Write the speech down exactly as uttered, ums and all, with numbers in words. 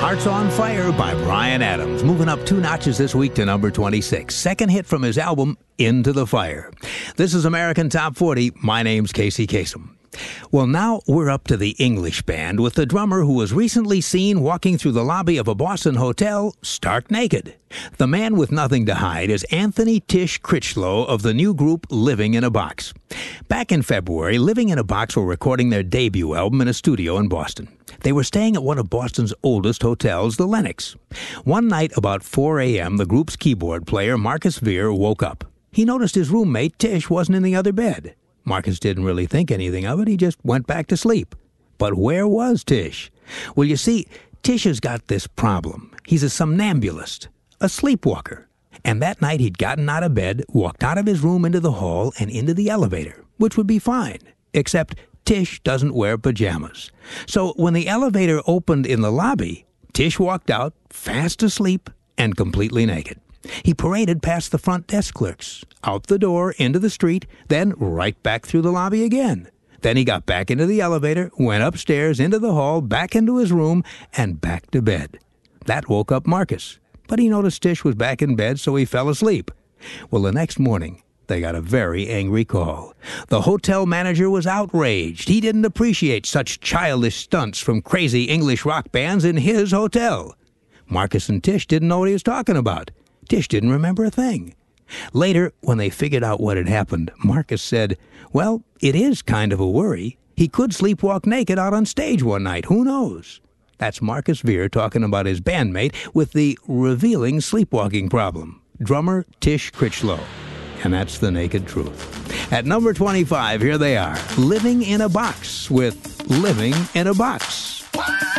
Hearts on Fire by Bryan Adams, moving up two notches this week to number twenty-six. Second hit from his album, Into the Fire. This is American Top forty. My name's Casey Kasem. Well, now we're up to the English band with the drummer who was recently seen walking through the lobby of a Boston hotel stark naked. The man with nothing to hide is Anthony Tish Critchlow of the new group Living in a Box. Back in February, Living in a Box were recording their debut album in a studio in Boston. They were staying at one of Boston's oldest hotels, the Lenox. One night about four a.m., the group's keyboard player, Marcus Veer, woke up. He noticed his roommate, Tish, wasn't in the other bed. Marcus didn't really think anything of it. He just went back to sleep. But where was Tish? Well, you see, Tish has got this problem. He's a somnambulist, a sleepwalker. And that night he'd gotten out of bed, walked out of his room into the hall and into the elevator, which would be fine, except Tish doesn't wear pajamas. So when the elevator opened in the lobby, Tish walked out, fast asleep and completely naked. He paraded past the front desk clerks, out the door, into the street, then right back through the lobby again. Then he got back into the elevator, went upstairs, into the hall, back into his room, and back to bed. That woke up Marcus, but he noticed Tish was back in bed, so he fell asleep. Well, the next morning, they got a very angry call. The hotel manager was outraged. He didn't appreciate such childish stunts from crazy English rock bands in his hotel. Marcus and Tish didn't know what he was talking about. Tish didn't remember a thing. Later, when they figured out what had happened, Marcus said, well, it is kind of a worry. He could sleepwalk naked out on stage one night. Who knows? That's Marcus Veer talking about his bandmate with the revealing sleepwalking problem, drummer Tish Critchlow. And that's the naked truth. At number twenty-five, here they are, Living in a Box with Living in a Box.